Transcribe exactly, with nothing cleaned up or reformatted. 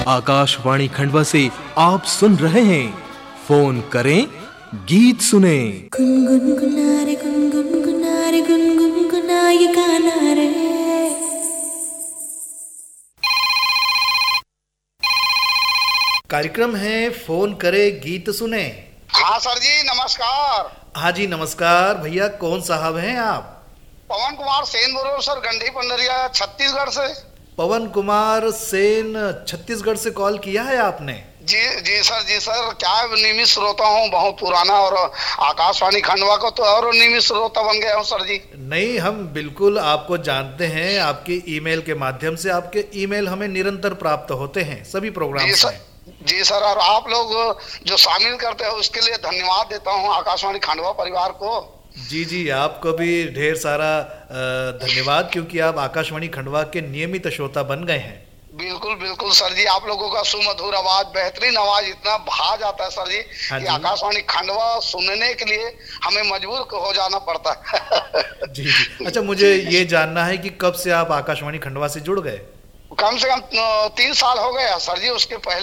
आकाशवाणी खंडवा से आप सुन रहे हैं। फोन करें, गीत सुने। गुनगुना रे गुनगुना रे गुनगुना ये गाना रे। कार्यक्रम है फोन करे गीत सुने। हाँ सर जी नमस्कार। हाँ जी नमस्कार भैया, कौन साहब हैं आप? पवन कुमार सेन बोल रहा हूँ सर, गंडी पंडरिया छत्तीसगढ़ से। पवन कुमार सेन छत्तीसगढ़ से कॉल किया है आपने? जी जी सर जी सर, क्या नियमित श्रोता हूँ, बहुत पुराना, और आकाशवाणी खंडवा को तो और नियमित श्रोता बन गया हूँ सर जी। नहीं, हम बिल्कुल आपको जानते हैं, आपके ईमेल के माध्यम से आपके ईमेल हमें निरंतर प्राप्त होते हैं सभी प्रोग्राम में। जी सर, और आप लोग जो शामिल करते हैं उसके लिए धन्यवाद देता हूँ आकाशवाणी खंडवा परिवार को। जी जी, आपको भी ढेर सारा धन्यवाद, क्योंकि आप आकाशवाणी खंडवा के नियमित श्रोता बन गए हैं। बिल्कुल बिल्कुल सर जी, आप लोगों का सुमधुर आवाज, बेहतरीन आवाज इतना भा जाता है सर जी, हाँ कि जी। आकाशवाणी खंडवा सुनने के लिए हमें मजबूर हो जाना पड़ता है। जी जी। अच्छा, मुझे ये जानना है कि कब से आप आकाशवाणी खंडवा से जुड़ गए? कम से कम तीन साल हो गए सर जी, उसके पहले